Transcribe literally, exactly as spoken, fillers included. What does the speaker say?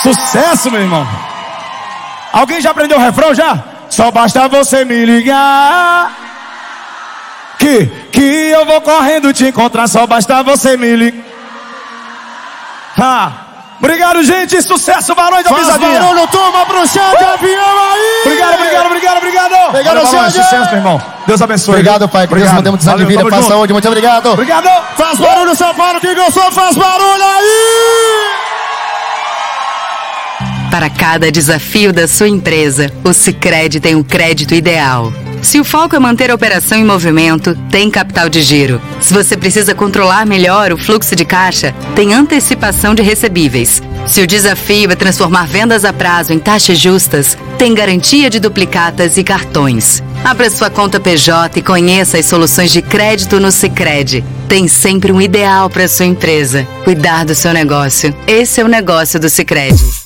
Sucesso, meu irmão. Alguém já aprendeu o refrão já? Só basta você me ligar Que, que eu vou correndo te encontrar. Só basta você me ligar. Ah, obrigado, gente. Sucesso, Barões da Pisadinha. Barulho, turma, pro chão de avião aí. Obrigado, obrigado, obrigado, obrigado. Obrigado, Barões, sucesso, meu irmão. Deus abençoe. Obrigado, pai. Que Deus mandemos design de vida, paz, saúde. Muito obrigado. Obrigado. Faz barulho, São Paulo. Quem gostou, faz barulho aí. Para cada desafio da sua empresa, o Sicredi tem um crédito ideal. Se o foco é manter a operação em movimento, tem capital de giro. Se você precisa controlar melhor o fluxo de caixa, tem antecipação de recebíveis. Se o desafio é transformar vendas a prazo em taxas justas, tem garantia de duplicatas e cartões. Abra sua conta P J e conheça as soluções de crédito no Sicredi. Tem sempre um ideal para sua empresa. Cuidar do seu negócio. Esse é o negócio do Sicredi.